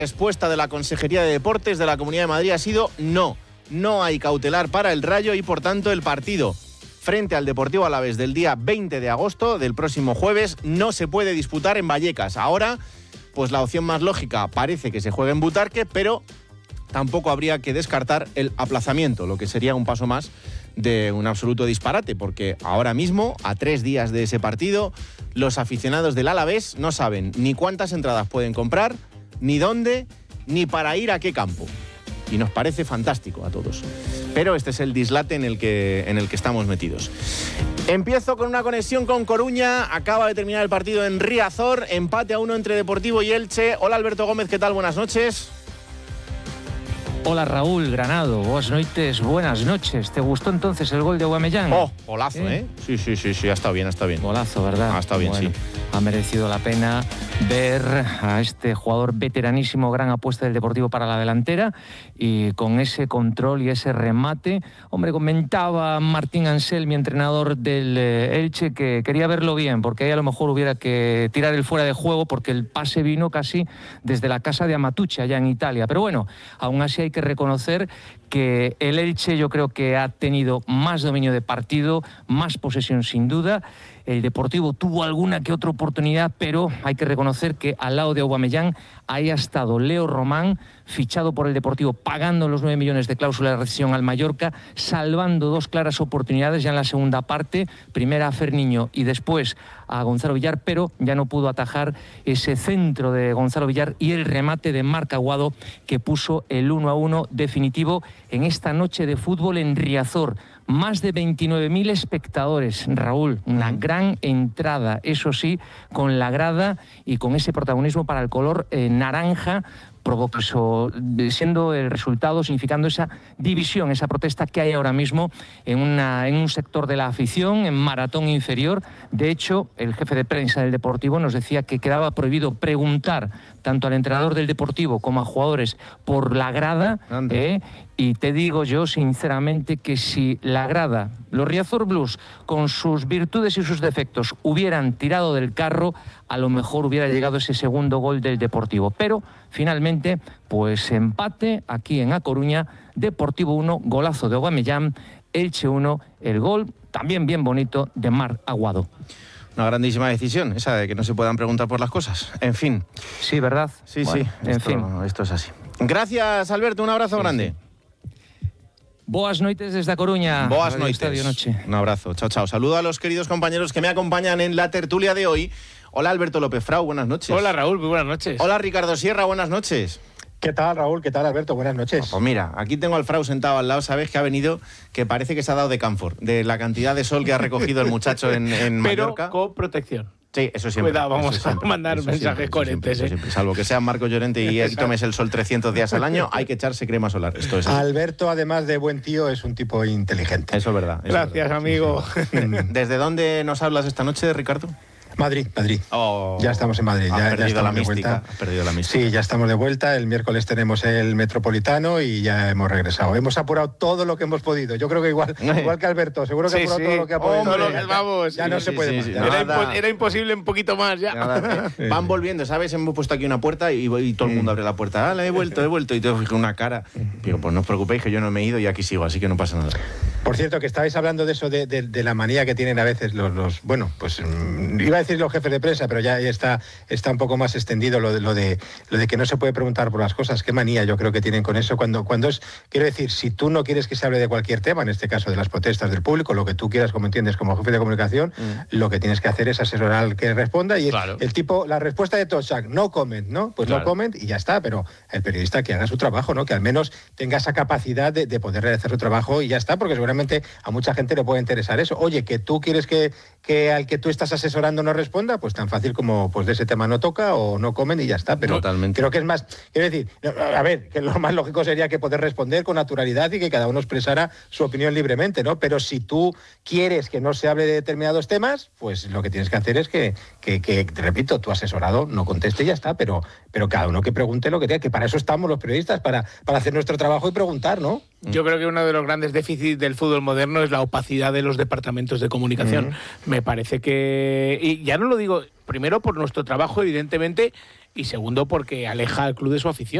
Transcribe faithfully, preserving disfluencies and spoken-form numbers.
respuesta de la Consejería de Deportes de la Comunidad de Madrid ha sido no. No hay cautelar para el Rayo y, por tanto, el partido frente al Deportivo Alavés del día veinte de agosto, del próximo jueves, no se puede disputar en Vallecas. Ahora, pues la opción más lógica parece que se juegue en Butarque, pero tampoco habría que descartar el aplazamiento, lo que sería un paso más de un absoluto disparate, porque ahora mismo, a tres días de ese partido, los aficionados del Alavés no saben ni cuántas entradas pueden comprar, ni dónde, ni para ir a qué campo. Y nos parece fantástico a todos. Pero este es el dislate en el que, en el que estamos metidos. Empiezo con una conexión con Coruña. Acaba de terminar el partido en Riazor. Empate a uno entre Deportivo y Elche. Hola, Alberto Gómez, ¿qué tal? Buenas noches. Hola, Raúl Granado. Buenas noches, buenas noches. ¿Te gustó entonces el gol de Aubameyang? Oh, golazo, ¿eh? ¿eh? Sí, sí, sí, sí, ha estado bien, ha estado bien. Golazo, ¿verdad? Ha estado bien, bueno, sí. Ha merecido la pena ver a este jugador veteranísimo, gran apuesta del Deportivo para la delantera, y con ese control y ese remate. Hombre, comentaba Martín Ansel, mi entrenador del Elche, que quería verlo bien, porque ahí a lo mejor hubiera que tirar el fuera de juego, porque el pase vino casi desde la casa de Amatucci, allá en Italia. Pero bueno, aún así hay que reconocer que el Elche yo creo que ha tenido más dominio de partido, más posesión sin duda. El Deportivo tuvo alguna que otra oportunidad, pero hay que reconocer que al lado de Aubameyang ahí ha estado Leo Román, fichado por el Deportivo, pagando los nueve millones de cláusula de rescisión al Mallorca, salvando dos claras oportunidades ya en la segunda parte, primera a Ferniño y después a Gonzalo Villar, pero ya no pudo atajar ese centro de Gonzalo Villar y el remate de Marc Aguado, que puso el uno a uno definitivo en esta noche de fútbol en Riazor. Más de veintinueve mil espectadores, Raúl, una gran entrada, eso sí, con la grada y con ese protagonismo para el color eh, naranja, provocó eso, siendo el resultado, significando esa división, esa protesta que hay ahora mismo en, una, en un sector de la afición, en Maratón inferior. De hecho, el jefe de prensa del Deportivo nos decía que quedaba prohibido preguntar tanto al entrenador del Deportivo como a jugadores por la grada, eh, y te digo yo sinceramente que si la grada, los Riazor Blues, con sus virtudes y sus defectos, hubieran tirado del carro, a lo mejor hubiera llegado ese segundo gol del Deportivo. Pero finalmente, pues empate aquí en A Coruña, Deportivo uno, golazo de Aubameyang, Elche uno, el gol también bien bonito de Marc Aguado. Una grandísima decisión, esa de que no se puedan preguntar por las cosas. En fin. Sí, ¿verdad? Sí, bueno, sí. En esto, fin. Esto es así. Gracias, Alberto. Un abrazo sí, grande. Sí. Boas noites desde A Coruña. Boas noites. Noche. Un abrazo. Chao, chao. Saludo a los queridos compañeros que me acompañan en la tertulia de hoy. Hola, Alberto López Frau. Buenas noches. Hola, Raúl. Muy buenas noches. Hola, Ricardo Sierra. Buenas noches. ¿Qué tal, Raúl? ¿Qué tal, Alberto? Buenas noches. Pues mira, aquí tengo al Frau sentado al lado, sabes que ha venido, que parece que se ha dado de camphor, de la cantidad de sol que ha recogido el muchacho en, en Pero Mallorca. con protección. Sí, eso siempre. Cuidado, vamos eso siempre, a mandar eso mensajes siempre, coherentes. Siempre, ¿eh? siempre. Salvo que sea Marco Llorente y tomes el sol trescientos días al año, hay que echarse crema solar. Esto es así. Alberto, además de buen tío, es un tipo inteligente. Eso es verdad. Eso Gracias, es verdad. amigo. Sí, sí. ¿Desde dónde nos hablas esta noche, Ricardo? Madrid, Madrid. Oh, ya estamos en Madrid. Ha ya, perdido ya estamos la de mística. vuelta. Ha perdido la mística. Sí, ya estamos de vuelta. El miércoles tenemos el Metropolitano y ya hemos regresado. Hemos apurado todo lo que hemos podido. Yo creo que igual, igual que Alberto. Seguro que sí, ha apurado sí. todo lo que ha podido. Hombre, ya, vamos. ya sí, no sí, se puede sí, más. sí. Ya. Era, Nada. impo era imposible un poquito más ya. Nada, eh. Van volviendo, ¿sabes? Hemos puesto aquí una puerta y, y todo el mundo abre la puerta. Ah, he vuelto, he vuelto. Y te fijo una cara. Digo, pues no os preocupéis que yo no me he ido y aquí sigo, así que no pasa nada. Por cierto, que estabais hablando de eso, de, de, de la manía que tienen a veces los, los bueno, pues mmm, iba a decir los jefes de prensa, pero ya está, está un poco más extendido lo de, lo de lo de que no se puede preguntar por las cosas. Qué manía yo creo que tienen con eso cuando, cuando es, quiero decir, si tú no quieres que se hable de cualquier tema, en este caso de las protestas del público, lo que tú quieras, como entiendes, como jefe de comunicación, mm. lo que tienes que hacer es asesorar al que responda y claro. el tipo, la respuesta de Toshak, no comment, ¿no? Pues claro. no comment y ya está, pero el periodista que haga su trabajo, ¿no? Que al menos tenga esa capacidad de, de poder realizar su trabajo y ya está, porque seguramente a mucha gente le puede interesar eso. Oye, que tú quieres que, que al que tú estás asesorando no responda, pues tan fácil como pues de ese tema no toca o no comen y ya está. Pero Totalmente. Creo que es más, quiero decir, a ver, que lo más lógico sería que poder responder con naturalidad y que cada uno expresara su opinión libremente, ¿no? Pero si tú quieres que no se hable de determinados temas, pues lo que tienes que hacer es que, que, que te repito, tu asesorado no conteste y ya está, pero, pero cada uno que pregunte lo que tenga, que para eso estamos los periodistas, para, para hacer nuestro trabajo y preguntar, ¿no? Yo creo que uno de los grandes déficits del fútbol moderno es la opacidad de los departamentos de comunicación. Uh-huh. Me parece que, y ya no lo digo primero por nuestro trabajo, evidentemente, y segundo porque aleja al club de su afición.